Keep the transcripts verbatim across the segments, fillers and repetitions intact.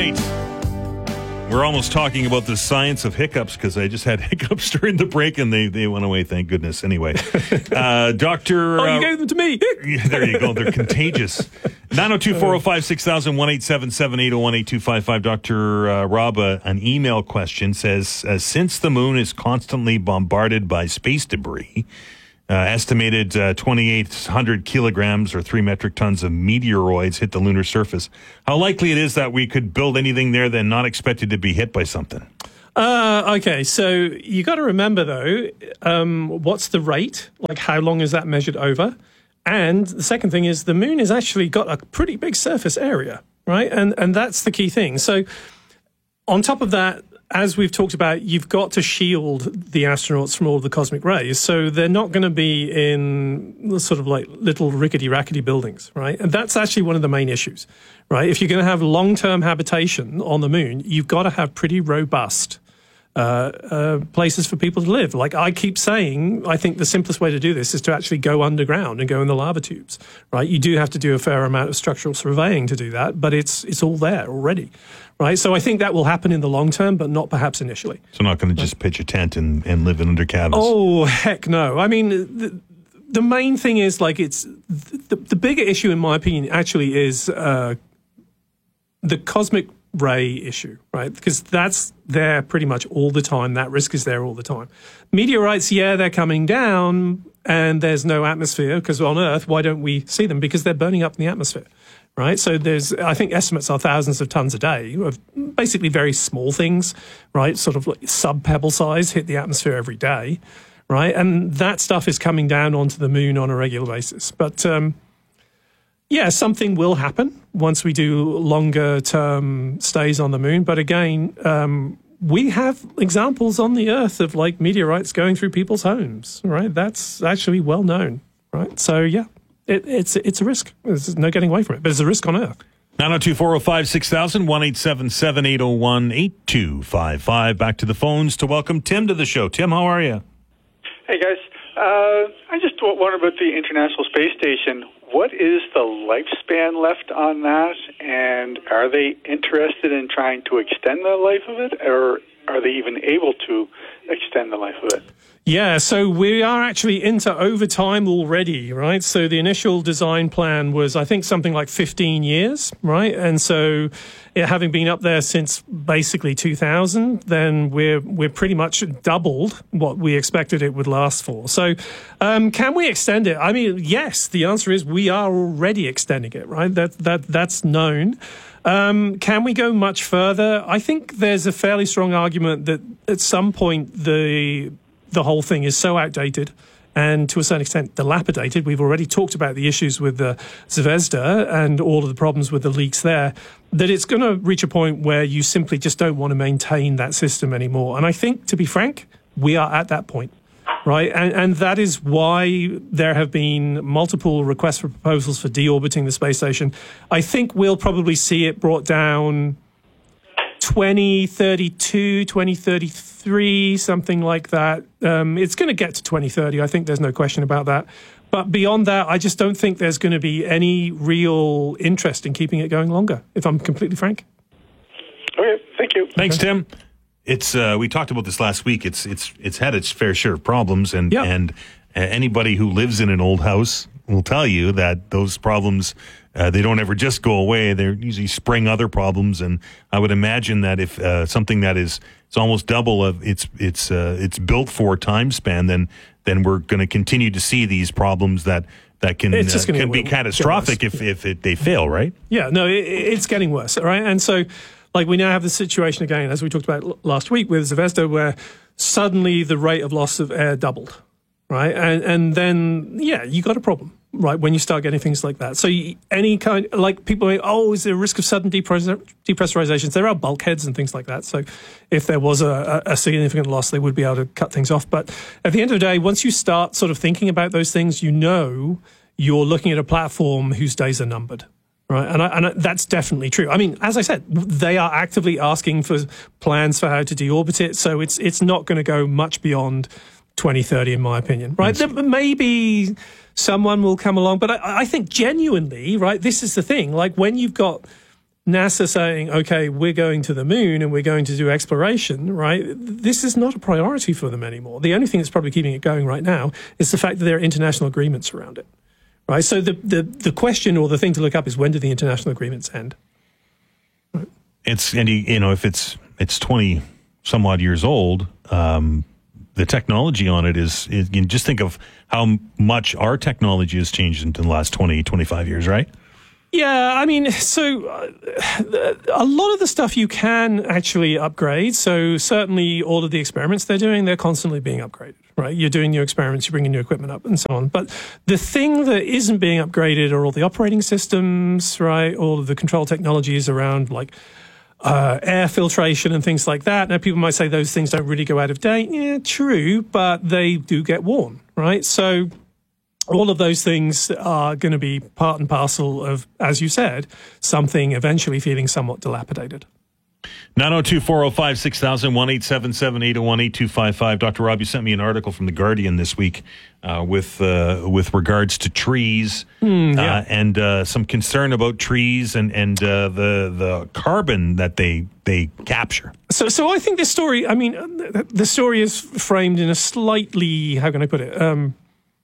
right. We're almost talking about the science of hiccups because I just had hiccups during the break and they, they went away, thank goodness. Anyway, uh, Doctor Oh, you Uh, gave them to me. yeah, there you go. They're contagious. nine oh two, four oh five, six thousand, one eight seven seven, eight oh one, eight two five five. Doctor Uh, Rob, uh, an email question says, uh, since the moon is constantly bombarded by space debris, uh, estimated uh, twenty-eight hundred kilograms or three metric tons of meteoroids hit the lunar surface, how likely it is that we could build anything there that not expected to be hit by something? Uh, okay, so you got to remember, though, um, what's the rate? Like, how long is that measured over? And the second thing is the moon has actually got a pretty big surface area, right? And and that's the key thing. So on top of that, as we've talked about, you've got to shield the astronauts from all of the cosmic rays. So they're not going to be in sort of like little rickety-rackety buildings, right? And that's actually one of the main issues, right? If you're going to have long-term habitation on the moon, you've got to have pretty robust Uh, uh, places for people to live. Like I keep saying, I think the simplest way to do this is to actually go underground and go in the lava tubes, right? You do have to do a fair amount of structural surveying to do that, but it's it's all there already, right? So I think that will happen in the long term, but not perhaps initially. So not going to just pitch a tent and, and live in under cabins? Oh, heck no. I mean, the, the main thing is like it's, the, the bigger issue in my opinion actually is uh, the cosmic ray issue, right? Because that's there pretty much all the time. That risk is there all the time. Meteorites, yeah, they're coming down and there's no atmosphere because on Earth, why don't we see them? Because they're burning up in the atmosphere, right? So there's, I think estimates are thousands of tons a day of basically very small things, right? Sort of like sub-pebble size hit the atmosphere every day, right? And that stuff is coming down onto the moon on a regular basis. But, um, yeah, something will happen once we do longer term stays on the moon. But again, um, we have examples on the Earth of like meteorites going through people's homes, right? That's actually well known, right? So yeah, it, it's it's a risk. There's no getting away from it, but it's a risk on Earth. nine oh two, four oh five, six thousand, one eight seven seven, eight oh one, eight two five five. Back to the phones to welcome Tim to the show. Tim, how are you? Hey, guys. Uh, I just wonder about the International Space Station. What is the lifespan left on that, and are they interested in trying to extend the life of it, or are they even able to extend the life of it? Yeah, so we are actually into overtime already, right? So the initial design plan was, I think, something like fifteen years, right? And so it having been up there since basically two thousand, then we're we're pretty much doubled what we expected it would last for. So um, can we extend it? I mean, yes, the answer is we are already extending it, right? That that That's known. Um, can we go much further? I think there's a fairly strong argument that at some point the the whole thing is so outdated and to a certain extent dilapidated. We've already talked about the issues with the Zvezda and all of the problems with the leaks there, that it's going to reach a point where you simply just don't want to maintain that system anymore. And I think, to be frank, we are at that point, right? And, and that is why there have been multiple requests for proposals for deorbiting the space station. I think we'll probably see it brought down twenty thirty-two, twenty thirty-three, something like that. Um, it's going to get to twenty thirty. I think there's no question about that. But beyond that, I just don't think there's going to be any real interest in keeping it going longer, if I'm completely frank. Okay, thank you. Thanks, Okay. Tim. It's uh, we talked about this last week. It's it's it's had its fair share of problems, and Yeah. and uh, anybody who lives in an old house will tell you that those problems uh, they don't ever just go away. They usually spring other problems, and I would imagine that if uh, something that is it's almost double of its its uh, it's built for time span, then then we're going to continue to see these problems that that can It's just uh, gonna can be get catastrophic worse. if if it, they fail, right? Yeah, no, it, it's getting worse, right? And so, like, we now have the situation again, as we talked about l- last week with Zvezda, where suddenly the rate of loss of air doubled, right? And and then, yeah, you got a problem, right, when you start getting things like that. So you, any kind, like, people are, oh, is there a risk of sudden depressur- depressurizations? There are bulkheads and things like that. So if there was a, a significant loss, they would be able to cut things off. But at the end of the day, once you start sort of thinking about those things, you know you're looking at a platform whose days are numbered. Right, and, I, and I, that's definitely true. I mean, as I said, they are actively asking for plans for how to deorbit it, so it's it's not going to go much beyond twenty thirty, in my opinion. Right, there, maybe someone will come along, but I, I think genuinely, right, this is the thing. Like when you've got NASA saying, okay, we're going to the moon and we're going to do exploration, right? This is not a priority for them anymore. The only thing that's probably keeping it going right now is the fact that there are international agreements around it, right? So the, the, the question or the thing to look up is, when do the international agreements end? Right. It's, and you, you know, if it's, it's twenty some odd years old, um, the technology on it is, is, you just think of how much our technology has changed in the last twenty, twenty-five years, right? Yeah, I mean, so uh, a lot of the stuff you can actually upgrade. So certainly all of the experiments they're doing, they're constantly being upgraded, right? You're doing new experiments, you're bringing new equipment up and so on. But the thing that isn't being upgraded are all the operating systems, right? All of the control technologies around like uh, air filtration and things like that. Now, people might say those things don't really go out of date. Yeah, true, but they do get worn, right? So all of those things are going to be part and parcel of, as you said, something eventually feeling somewhat dilapidated. nine oh two, four oh five, six thousand, one eight seven seven, eight oh one, eight two five five. Doctor Rob, you sent me an article from The Guardian this week uh, with uh, with regards to trees mm, yeah. uh, and uh, some concern about trees and, and uh, the the carbon that they they capture. So, so I think this story, I mean, the story is framed in a slightly, how can I put it, um,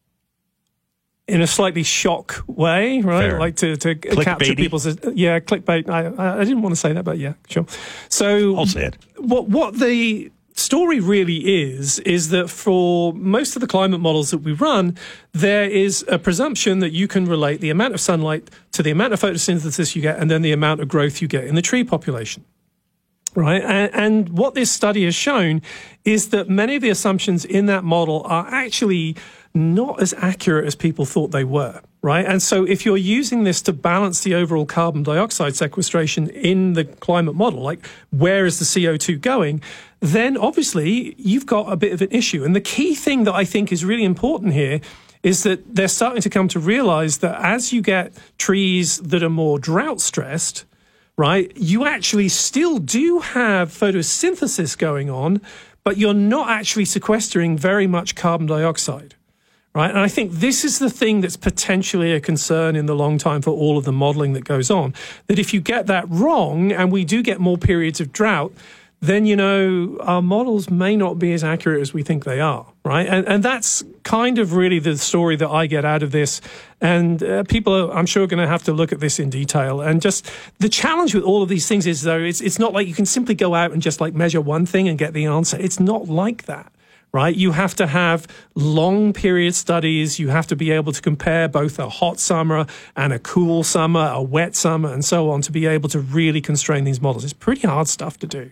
in a slightly shock way, right? Fair. Like to, to capture people's, yeah, clickbait. I, I didn't want to say that, but yeah, sure. So I'll say it. What, what the story really is, is that for most of the climate models that we run, there is a presumption that you can relate the amount of sunlight to the amount of photosynthesis you get and then the amount of growth you get in the tree population. Right. And, and what this study has shown is that many of the assumptions in that model are actually not as accurate as people thought they were. Right. And so if you're using this to balance the overall carbon dioxide sequestration in the climate model, like where is the C O two going, then obviously you've got a bit of an issue. And the key thing that I think is really important here is that they're starting to come to realize that as you get trees that are more drought stressed, right, you actually still do have photosynthesis going on, but you're not actually sequestering very much carbon dioxide, right? And I think this is the thing that's potentially a concern in the long time for all of the modeling that goes on, that if you get that wrong and we do get more periods of drought, then, you know, our models may not be as accurate as we think they are, right? And, and that's kind of really the story that I get out of this. And uh, people are, I'm sure, going to have to look at this in detail. And just the challenge with all of these things is, though, it's, it's not like you can simply go out and just like measure one thing and get the answer. It's not like that, right? You have to have long period studies. You have to be able to compare both a hot summer and a cool summer, a wet summer, and so on to be able to really constrain these models. It's pretty hard stuff to do.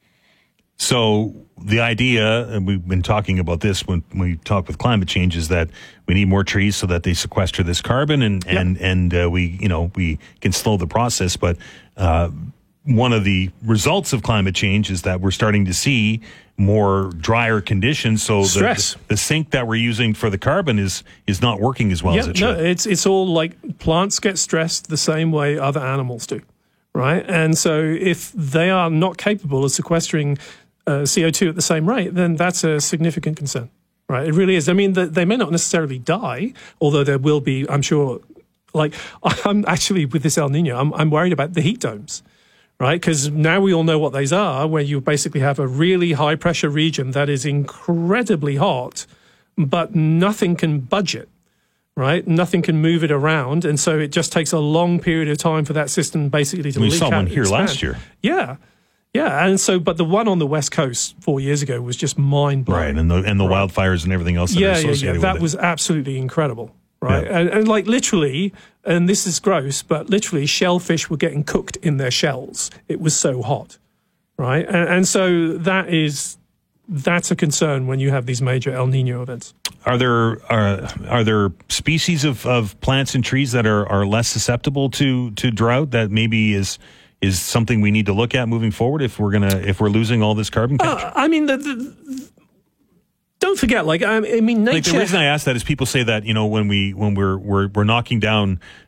So the idea, and we've been talking about this when we talk with climate change, is that we need more trees so that they sequester this carbon, and yep. and and uh, we you know we can slow the process. But uh, one of the results of climate change is that we're starting to see more drier conditions. So Stress. The, the sink that we're using for the carbon is is not working as well yeah, as it no, should. it's it's all like plants get stressed the same way other animals do, right? And so if they are not capable of sequestering Uh, C O two at the same rate, then that's a significant concern, right? It really is. I mean, the, they may not necessarily die, although there will be, I'm sure, like, I'm actually, with this El Nino, I'm, I'm worried about the heat domes, right? Because now we all know what these are, where you basically have a really high pressure region that is incredibly hot, but nothing can budge it, right? Nothing can move it around. And so it just takes a long period of time for that system basically to we leak saw out one and here expand. last year. Yeah. Yeah, and so, but the one on the West Coast four years ago was just mind-blowing. Right, and the and the right. wildfires and everything else that yeah, are associated yeah, yeah. with That it. was absolutely incredible, right? Yeah. And, and like literally, and this is gross, but literally shellfish were getting cooked in their shells. It was so hot, right? And, and so that is, that's a concern when you have these major El Nino events. Are there are, are there species of, of plants and trees that are, are less susceptible to, to drought that maybe is is something we need to look at moving forward if we're gonna if we're losing all this carbon capture? Uh, I mean, the, the, don't forget, like I, I mean, nature. Like the reason I ask that is people say that you know when we when we're we're we're knocking down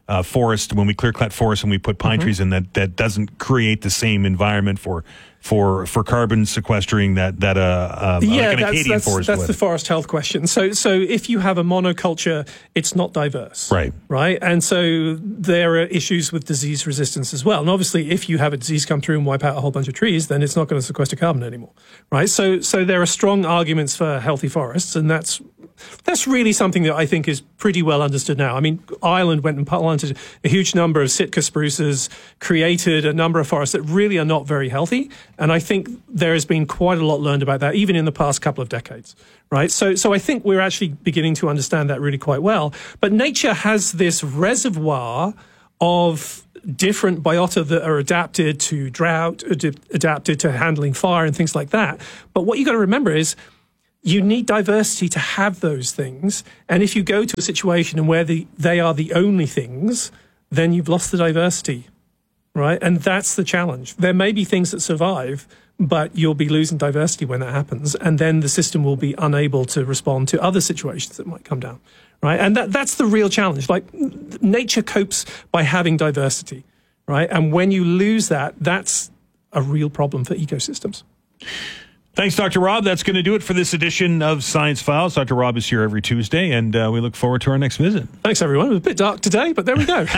uh, forest, when we clear cut forest and we put pine mm-hmm. trees in, that, that doesn't create the same environment for for for carbon sequestering that that uh, uh yeah, like an that's, Acadian that's, forest that's would. the forest health question. So so if you have a monoculture, it's not diverse, right? Right, and so there are issues with disease resistance as well. And obviously, if you have a disease come through and wipe out a whole bunch of trees, then it's not going to sequester carbon anymore, right? So so there are strong arguments for healthy forests, and that's that's really something that I think is pretty well understood now. I mean, Ireland went and planted a huge number of Sitka spruces, created a number of forests that really are not very healthy. And I think there has been quite a lot learned about that, even in the past couple of decades, right? So, so I think we're actually beginning to understand that really quite well. But nature has this reservoir of different biota that are adapted to drought, ad- adapted to handling fire and things like that. But what you got to remember is you need diversity to have those things. And if you go to a situation where the, they are the only things, then you've lost the diversity. Right. And that's the challenge. There may be things that survive, but you'll be losing diversity when that happens. And then the system will be unable to respond to other situations that might come down. Right. And that, that's the real challenge. Like nature copes by having diversity. Right. And when you lose that, that's a real problem for ecosystems. Thanks, Doctor Rob. That's going to do it for this edition of Science Files. Doctor Rob is here every Tuesday, and uh, we look forward to our next visit. Thanks, everyone. It was a bit dark today, but there we go.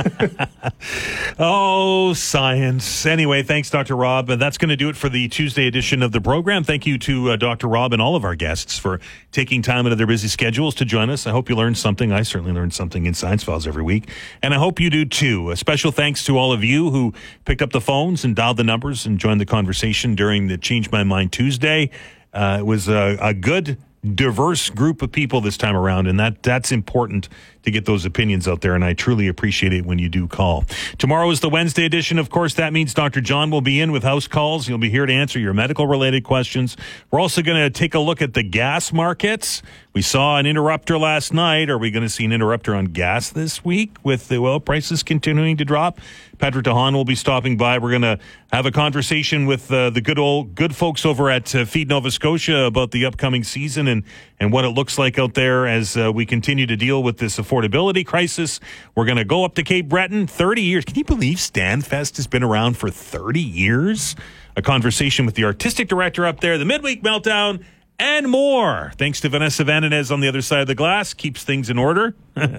Oh, science. Anyway, thanks, Doctor Rob. And that's going to do it for the Tuesday edition of the program. Thank you to uh, Doctor Rob and all of our guests for taking time out of their busy schedules to join us. I hope you learned something. I certainly learned something in Science Files every week, and I hope you do too. A special thanks to all of you who picked up the phones and dialed the numbers and joined the conversation during the Change My Mind Tuesday. Tuesday. Uh, it was a, a good, diverse group of people this time around, and that that's important to get those opinions out there, and I truly appreciate it when you do call. Tomorrow is the Wednesday edition. Of course, that means Doctor John will be in with house calls. He'll be here to answer your medical-related questions. We're also going to take a look at the gas markets. We saw an interrupter last night. Are we going to see an interrupter on gas this week with the oil prices continuing to drop? Patrick DeHaan will be stopping by. We're going to have a conversation with uh, the good old good folks over at uh, Feed Nova Scotia about the upcoming season and, and what it looks like out there as uh, we continue to deal with this affordability crisis. We're going to go up to Cape Breton, thirty years. Can you believe Stanfest has been around for thirty years? A conversation with the artistic director up there, the Midweek Meltdown, and more. Thanks to Vanessa Vananez on the other side of the glass. Keeps things in order.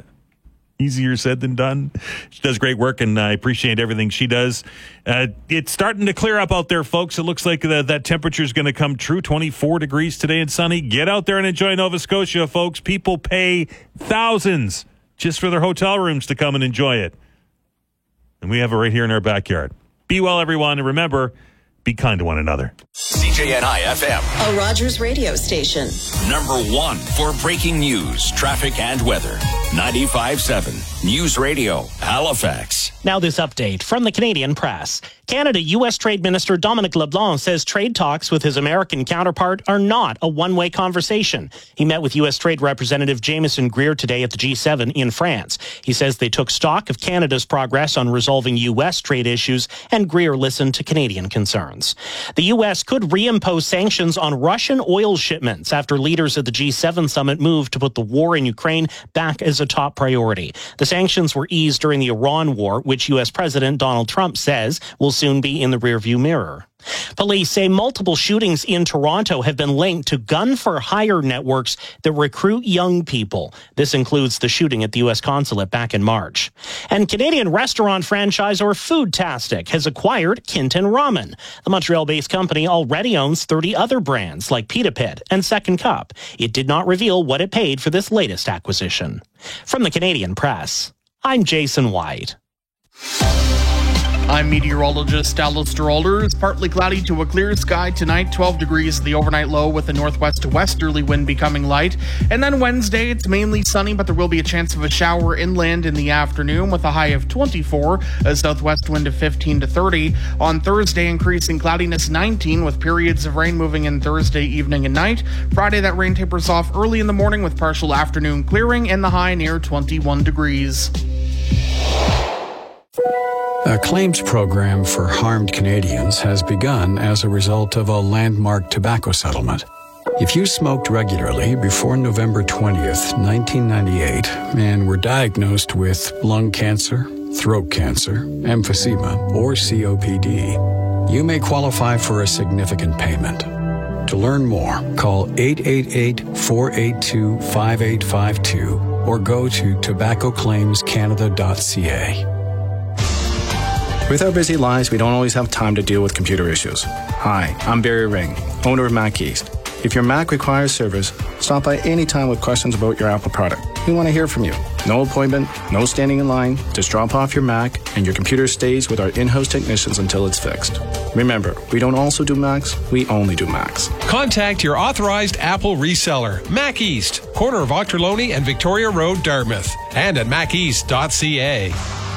Easier said than done. She does great work, and I appreciate everything she does. Uh, it's starting to clear up out there, folks. It looks like the, that temperature is going to come true. twenty-four degrees today and sunny. Get out there and enjoy Nova Scotia, folks. People pay thousands just for their hotel rooms to come and enjoy it. And we have it right here in our backyard. Be well, everyone, and remember, be kind to one another. C J N I F M, a Rogers radio station. Number one for breaking news, traffic, and weather. ninety-five point seven News Radio, Halifax. Now this update from the Canadian Press. Canada U S Trade Minister Dominic LeBlanc says trade talks with his American counterpart are not a one-way conversation. He met with U S Trade Representative Jameson Greer today at the G seven in France. He says they took stock of Canada's progress on resolving U S trade issues, and Greer listened to Canadian concerns. The U S could reimpose sanctions on Russian oil shipments after leaders at the G seven summit moved to put the war in Ukraine back as a top priority. The sanctions were eased during the Iran war, which U S President Donald Trump says will soon be in the rearview mirror. Police say multiple shootings in Toronto have been linked to gun-for-hire networks that recruit young people. This includes the shooting at the U S consulate back in March. And Canadian restaurant franchisor Foodtastic has acquired Kinton Ramen. The Montreal-based company already owns thirty other brands like Pita Pit and Second Cup. It did not reveal what it paid for this latest acquisition. From the Canadian Press, I'm Jason White. I'm meteorologist Alistair Alders. Partly cloudy to a clear sky tonight, twelve degrees the overnight low with a northwest to westerly wind becoming light. And then Wednesday, it's mainly sunny, but there will be a chance of a shower inland in the afternoon with a high of twenty-four, a southwest wind of fifteen to thirty. On Thursday, increasing cloudiness nineteen with periods of rain moving in Thursday evening and night. Friday, that rain tapers off early in the morning with partial afternoon clearing and the high near twenty-one degrees. A claims program for harmed Canadians has begun as a result of a landmark tobacco settlement. If you smoked regularly before November twentieth, nineteen ninety-eight, and were diagnosed with lung cancer, throat cancer, emphysema, or C O P D, you may qualify for a significant payment. To learn more, call eight eight eight, four eight two, five eight five two or go to tobacco claims canada dot c a. With our busy lives, we don't always have time to deal with computer issues. Hi, I'm Barry Ring, owner of Mac East. If your Mac requires service, stop by anytime with questions about your Apple product. We want to hear from you. No appointment, no standing in line. Just drop off your Mac and your computer stays with our in-house technicians until it's fixed. Remember, we don't also do Macs, we only do Macs. Contact your authorized Apple reseller, Mac East, corner of Ochterlony and Victoria Road, Dartmouth, and at mac east dot c a.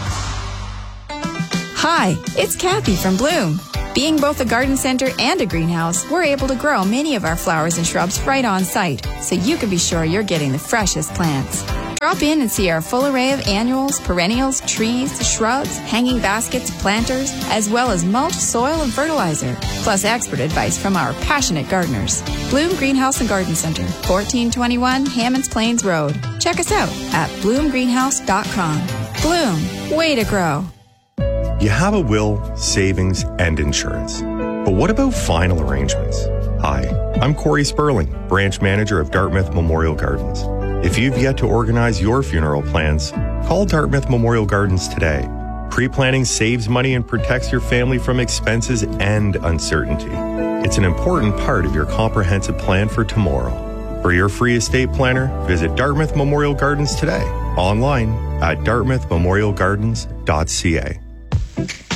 Hi, it's Kathy from Bloom. Being both a garden center and a greenhouse, we're able to grow many of our flowers and shrubs right on site, so you can be sure you're getting the freshest plants. Drop in and see our full array of annuals, perennials, trees, shrubs, hanging baskets, planters, as well as mulch, soil, and fertilizer, plus expert advice from our passionate gardeners. Bloom Greenhouse and Garden Center, fourteen twenty-one Hammonds Plains Road. Check us out at bloom greenhouse dot com. Bloom, way to grow. You have a will, savings, and insurance. But what about final arrangements? Hi, I'm Corey Sperling, branch manager of Dartmouth Memorial Gardens. If you've yet to organize your funeral plans, call Dartmouth Memorial Gardens today. Pre-planning saves money and protects your family from expenses and uncertainty. It's an important part of your comprehensive plan for tomorrow. For your free estate planner, visit Dartmouth Memorial Gardens today, online at dartmouth memorial gardens dot c a.